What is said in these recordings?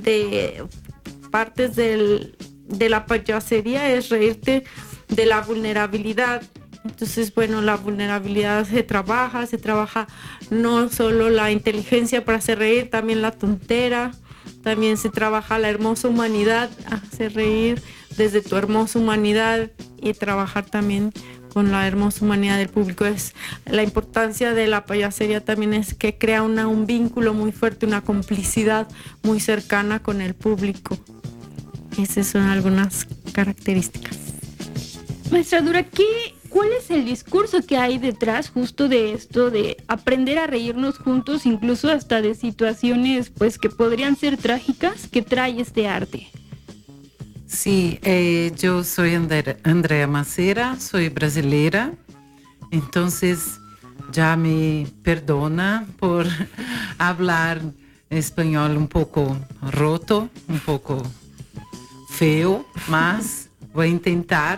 de partes de la payasería es reírte de la vulnerabilidad. Entonces, bueno, la vulnerabilidad se trabaja no solo la inteligencia para hacer reír, también la tontera, también se trabaja la hermosa humanidad, hacer reír desde tu hermosa humanidad y trabajar también con la hermosa humanidad del público. Es la importancia de la payasería también es que crea un vínculo muy fuerte, una complicidad muy cercana con el público. Esas son algunas características. Maestra Dura, ¿cuál es el discurso que hay detrás justo de esto de aprender a reírnos juntos, incluso hasta de situaciones pues que podrían ser trágicas, que trae este arte? Sí, yo soy Andrea Macera, soy brasileira, entonces ya me perdona por hablar español un poco roto, un poco feo, mas voy a intentar.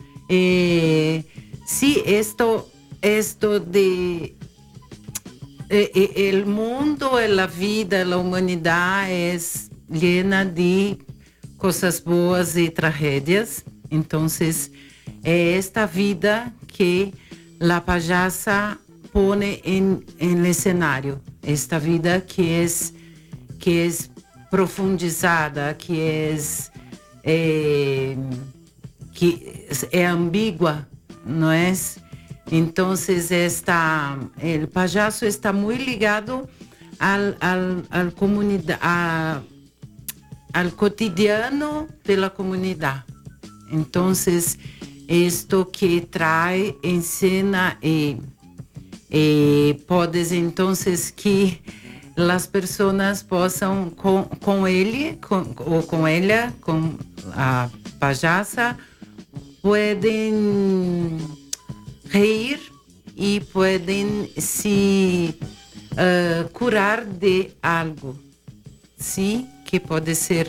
Sí, esto de el mundo, la vida, la humanidad es llena de cosas boas y tragedias. Entonces, esta vida que la payasa pone en el escenario, esta vida que es profundizada, que es ambigua, ¿no es? Entonces, el payaso está muy ligado al cotidiano de la comunidad. Entonces, esto que trae en escena puedes entonces que las personas puedan con él o con ella, con la payasa, pueden reír y pueden se curar de algo, ¿sí? Que puede ser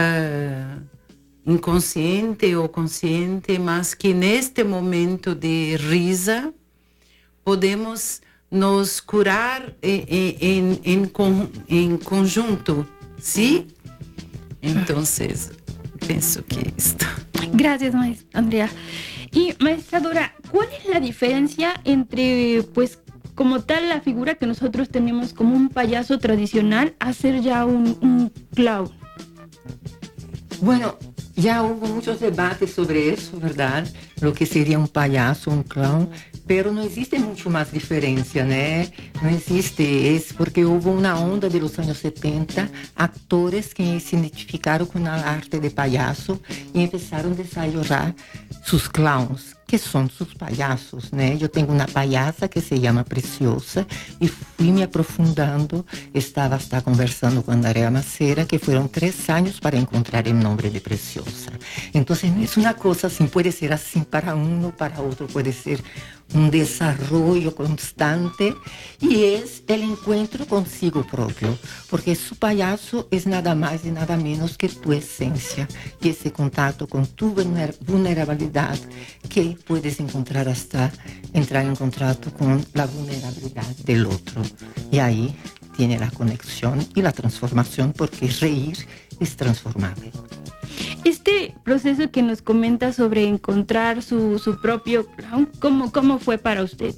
inconsciente o consciente, mas que neste momento de risa podemos nos curar en conjunto, ¿sí? Entonces, pienso que esto. Gracias, maestra Andrea. Y maestra Dora, ¿cuál es la diferencia entre, pues, como tal, la figura que nosotros tenemos como un payaso tradicional a ser ya un clown? Bueno, ya hubo muchos debates sobre eso, ¿verdad? Lo que sería un payaso, un clown, pero no existe mucho más diferencia, ¿no? No existe, es porque hubo una onda de los años 70, actores que se identificaron con el arte de payaso y empezaron a desarrollar sus clowns, que son sus payasos, ¿no? Yo tengo una payasa que se llama Preciosa y fui me aprofundando, estaba hasta conversando con Andrea Macera, que fueron 3 años para encontrar el nombre de Preciosa. Entonces no es una cosa así, puede ser así para uno, para otro, puede ser un desarrollo constante y es el encuentro consigo propio, porque su payaso es nada más y nada menos que tu esencia y ese contacto con tu vulnerabilidad que puedes encontrar hasta entrar en contacto con la vulnerabilidad del otro y ahí tiene la conexión y la transformación, porque reír es transformable. Este proceso que nos comenta sobre encontrar su propio clown, ¿cómo fue para usted?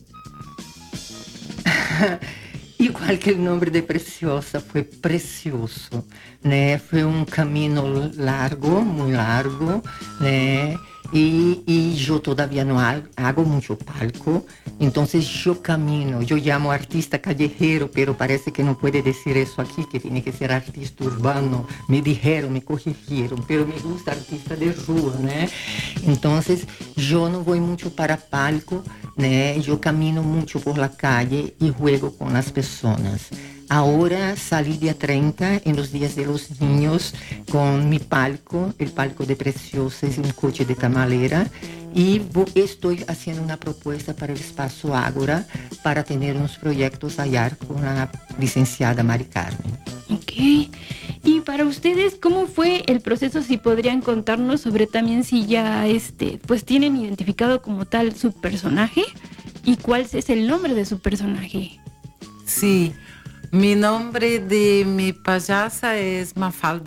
Igual que el nombre de Preciosa, fue precioso, ¿no? Fue un camino largo, muy largo, ¿no? Y yo todavía no hago mucho palco, entonces yo camino, yo llamo artista callejero, pero parece que no puede decir eso aquí, que tiene que ser artista urbano. Me dijeron, me corrigieron, pero me gusta artista de rua, ¿no? Entonces yo no voy mucho para palco, ¿no? Yo camino mucho por la calle y juego con las personas. Ahora salí día 30 en los días de los niños con mi palco, el palco de Preciosa, es un coche de tamalera, y estoy haciendo una propuesta para el espacio Ágora para tener unos proyectos allá con la licenciada Mari Carmen. Ok. Y para ustedes, ¿cómo fue el proceso? Si podrían contarnos sobre también si ya pues tienen identificado como tal su personaje y cuál es el nombre de su personaje. Sí. Mi nombre de mi payasa es Mafalda